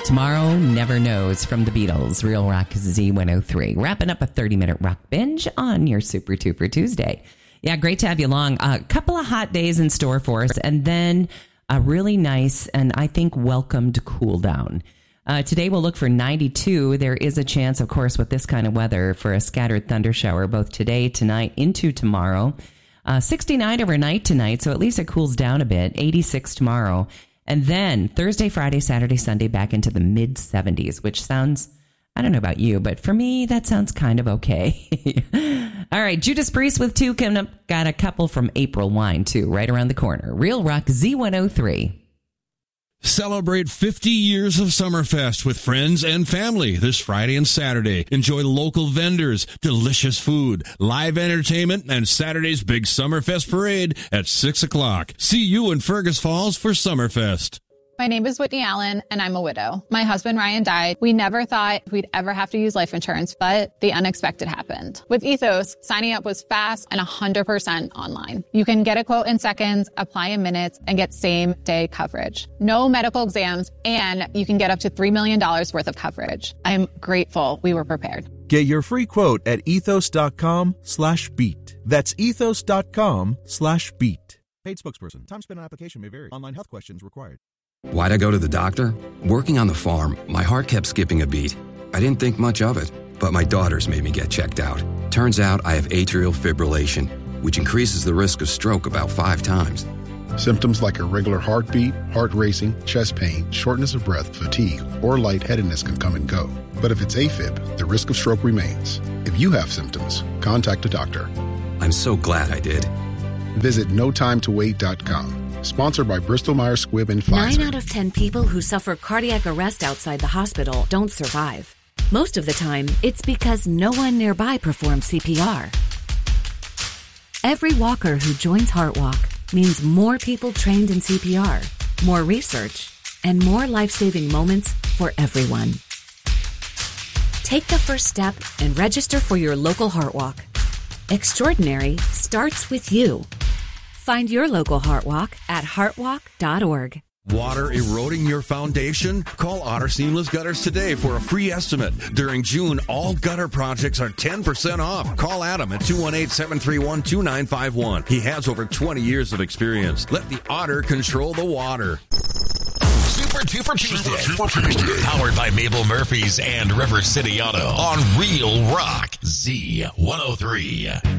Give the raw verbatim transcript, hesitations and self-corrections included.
Tomorrow Never Knows from the Beatles, Real Rock Z one oh three. Wrapping up a thirty-minute rock binge on your Super Tuper Tuesday. Yeah, great to have you along. A couple of hot days in store for us, and then a really nice and I think welcomed cool down. Uh, today we'll look for ninety-two. There is a chance, of course, with this kind of weather for a scattered thunder shower both today, tonight, into tomorrow. Uh, sixty-nine overnight tonight, so at least it cools down a bit. eighty-six tomorrow. And then Thursday, Friday, Saturday, Sunday, back into the mid seventies, which sounds, I don't know about you, but for me, that sounds kind of okay. All right, Judas Priest with two coming up. Got a couple from April Wine, too, right around the corner. Real Rock Z one oh three. Celebrate fifty years of Summerfest with friends and family this Friday and Saturday. Enjoy local vendors, delicious food, live entertainment, and Saturday's big Summerfest parade at six o'clock. See you in Fergus Falls for Summerfest. My name is Whitney Allen, and I'm a widow. My husband, Ryan, died. We never thought we'd ever have to use life insurance, but the unexpected happened. With Ethos, signing up was fast and one hundred percent online. You can get a quote in seconds, apply in minutes, and get same-day coverage. No medical exams, and you can get up to three million dollars worth of coverage. I'm grateful we were prepared. Get your free quote at ethos.com slash beat. That's ethos.com slash beat. Paid spokesperson. Time spent on application may vary. Online health questions required. Why'd I go to the doctor? Working on the farm, my heart kept skipping a beat. I didn't think much of it, but my daughters made me get checked out. Turns out I have atrial fibrillation, which increases the risk of stroke about five times. Symptoms like irregular heartbeat, heart racing, chest pain, shortness of breath, fatigue, or lightheadedness can come and go. But if it's AFib, the risk of stroke remains. If you have symptoms, contact a doctor. I'm so glad I did. Visit no time to wait dot com. Sponsored by Bristol Myers Squibb and Pfizer. Nine out of ten people who suffer cardiac arrest outside the hospital don't survive. Most of the time, it's because no one nearby performs C P R. Every walker who joins HeartWalk means more people trained in C P R, more research, and more life-saving moments for everyone. Take the first step and register for your local HeartWalk. Extraordinary starts with you. Find your local HeartWalk at heartwalk dot org. Water eroding your foundation? Call Otter Seamless Gutters today for a free estimate. During June, all gutter projects are ten percent off. Call Adam at two one eight, seven three one, two nine five one. He has over twenty years of experience. Let the Otter control the water. Super Tuper Tuesday. Super Tuesday. Powered by Mabel Murphy's and River City Auto on Real Rock Z one oh three.